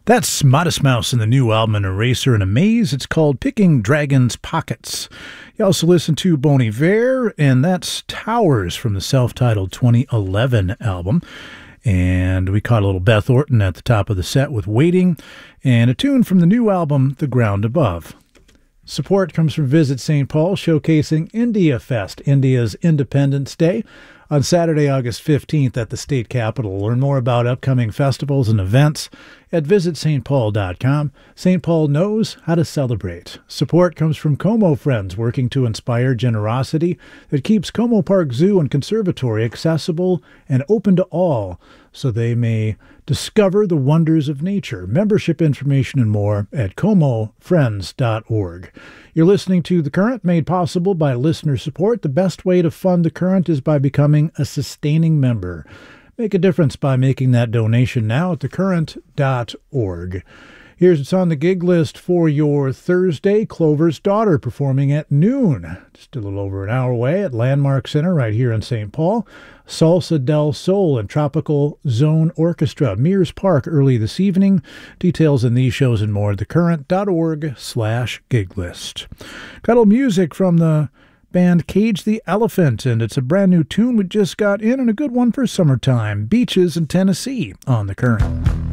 That's Modest Mouse in the new album An Eraser and a Maze. It's called Picking Dragon's Pockets. You also listen to Bon Iver, and that's Towers from the self-titled 2011 album. And we caught a little Beth Orton at the top of the set with Waiting, and a tune from the new album The Ground Above. Support comes from Visit St. Paul, showcasing India Fest, India's Independence Day, on Saturday, August 15th at the state capitol. Learn more about upcoming festivals and events at visitstpaul.com. St. Paul knows how to celebrate. Support comes from Como Friends, working to inspire generosity that keeps Como Park Zoo and Conservatory accessible and open to all, so they may discover the wonders of nature. Membership information and more at comofriends.org. You're listening to The Current, made possible by listener support. The best way to fund The Current is by becoming a sustaining member. Make a difference by making that donation now at thecurrent.org. Here's what's on the gig list for your Thursday. Clover's Daughter performing at noon, just a little over an hour away at Landmark Center right here in St. Paul. Salsa del Sol and Tropical Zone Orchestra, Mears Park, early this evening. Details in these shows and more at thecurrent.org/gig list. Got a little music from the band Cage the Elephant, and it's a brand new tune we just got in, and a good one for summertime. Beaches in Tennessee on The Current.